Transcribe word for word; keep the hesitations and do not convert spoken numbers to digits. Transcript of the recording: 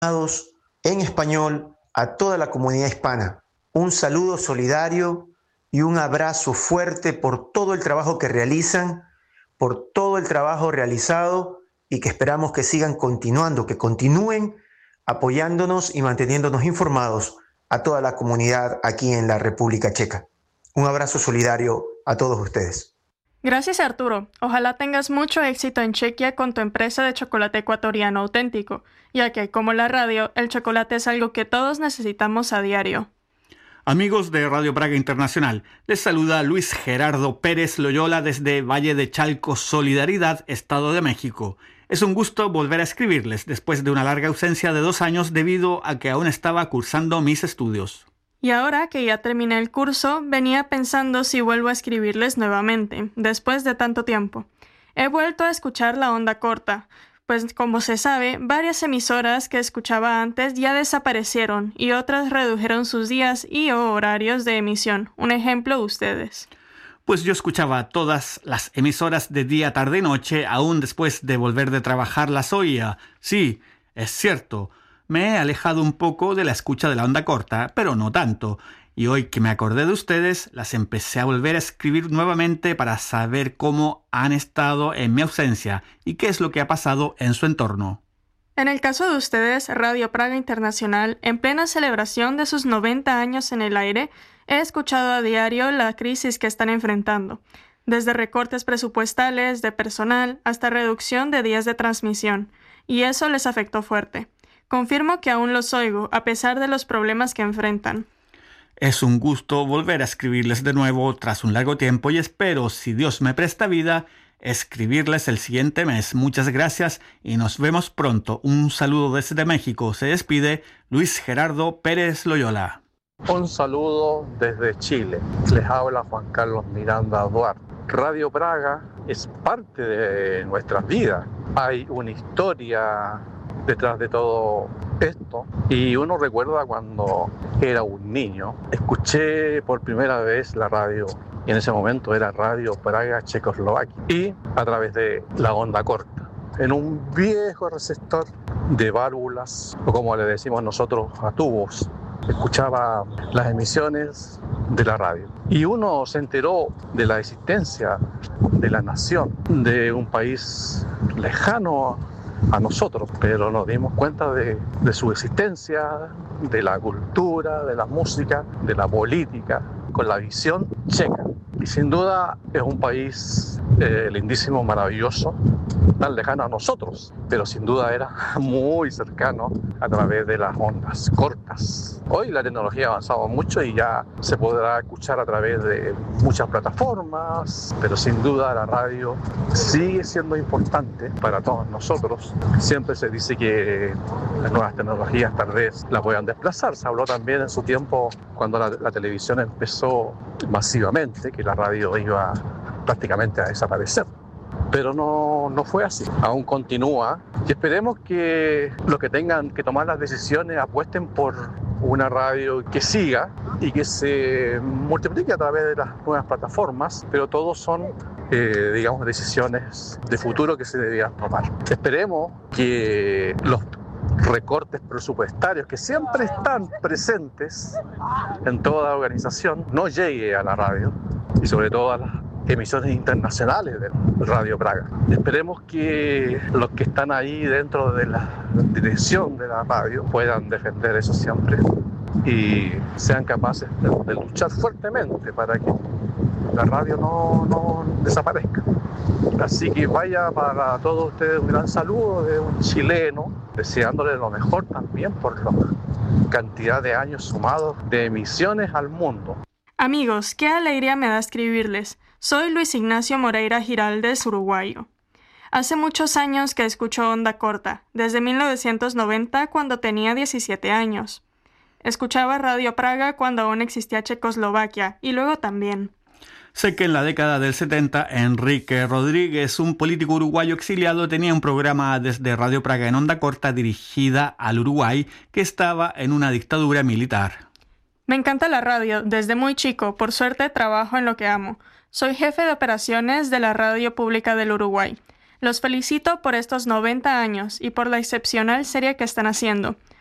en español a toda la comunidad hispana. Un saludo solidario y un abrazo fuerte por todo el trabajo que realizan, por todo el trabajo realizado y que esperamos que sigan continuando, que continúen apoyándonos y manteniéndonos informados a toda la comunidad aquí en la República Checa. Un abrazo solidario a todos ustedes. Gracias, Arturo. Ojalá tengas mucho éxito en Chequia con tu empresa de chocolate ecuatoriano auténtico, ya que, como la radio, el chocolate es algo que todos necesitamos a diario. Amigos de Radio Praga Internacional, les saluda Luis Gerardo Pérez Loyola desde Valle de Chalco, Solidaridad, Estado de México. Es un gusto volver a escribirles después de una larga ausencia de dos años debido a que aún estaba cursando mis estudios. Y ahora que ya terminé el curso, venía pensando si vuelvo a escribirles nuevamente, después de tanto tiempo. He vuelto a escuchar la onda corta, pues como se sabe, varias emisoras que escuchaba antes ya desaparecieron y otras redujeron sus días y o horarios de emisión. Un ejemplo, ustedes. Pues yo escuchaba todas las emisoras de día, tarde y noche, aún después de volver de trabajar las oía. Sí, es cierto. Me he alejado un poco de la escucha de la onda corta, pero no tanto. Y hoy que me acordé de ustedes, las empecé a volver a escribir nuevamente para saber cómo han estado en mi ausencia y qué es lo que ha pasado en su entorno. En el caso de ustedes, Radio Praga Internacional, en plena celebración de sus noventa años en el aire, he escuchado a diario la crisis que están enfrentando, desde recortes presupuestales, de personal, hasta reducción de días de transmisión, y eso les afectó fuerte. Confirmo que aún los oigo, a pesar de los problemas que enfrentan. Es un gusto volver a escribirles de nuevo tras un largo tiempo y espero, si Dios me presta vida, escribirles el siguiente mes. Muchas gracias y nos vemos pronto. Un saludo desde México. Se despide Luis Gerardo Pérez Loyola. Un saludo desde Chile. Les habla Juan Carlos Miranda Duarte. Radio Praga es parte de nuestras vidas. Hay una historia detrás de todo esto y uno recuerda cuando era un niño, escuché por primera vez la radio y en ese momento era Radio Praga Checoslovaquia y a través de la onda corta en un viejo receptor de válvulas o como le decimos nosotros a tubos, escuchaba las emisiones de la radio y uno se enteró de la existencia de la nación, de un país lejano a nosotros, pero nos dimos cuenta de, de su existencia, de la cultura, de la música, de la política, con la visión checa. Y sin duda es un país eh, lindísimo, maravilloso, tan lejano a nosotros, pero sin duda era muy cercano a través de las ondas cortas. Hoy la tecnología ha avanzado mucho y ya se podrá escuchar a través de muchas plataformas, pero sin duda la radio sigue siendo importante para todos nosotros. Siempre se dice que las nuevas tecnologías tal vez la puedan desplazar. Se habló también en su tiempo cuando la, la televisión empezó masivamente, que la radio iba prácticamente a desaparecer. Pero no, no fue así, aún continúa y esperemos que los que tengan que tomar las decisiones apuesten por una radio que siga y que se multiplique a través de las nuevas plataformas, pero todos son, eh, digamos, decisiones de futuro que se deberían tomar. Esperemos que los recortes presupuestarios que siempre están presentes en toda organización no llegue a la radio y sobre todo a las emisiones internacionales de Radio Praga. Esperemos que los que están ahí dentro de la dirección de la radio puedan defender eso siempre y sean capaces de, de luchar fuertemente para que la radio no, no desaparezca. Así que vaya para todos ustedes un gran saludo de un chileno, deseándole lo mejor también por la cantidad de años sumados de emisiones al mundo. Amigos, qué alegría me da escribirles. Soy Luis Ignacio Moreira Giraldes, uruguayo. Hace muchos años que escucho onda corta, desde mil novecientos noventa cuando tenía diecisiete años. Escuchaba Radio Praga cuando aún existía Checoslovaquia y luego también. Sé que en la década del setenta, Enrique Rodríguez, un político uruguayo exiliado, tenía un programa desde Radio Praga en onda corta dirigida al Uruguay que estaba en una dictadura militar. Me encanta la radio, desde muy chico, por suerte trabajo en lo que amo. Soy jefe de operaciones de la Radio Pública del Uruguay. Los felicito por estos noventa años y por la excepcional serie que están haciendo.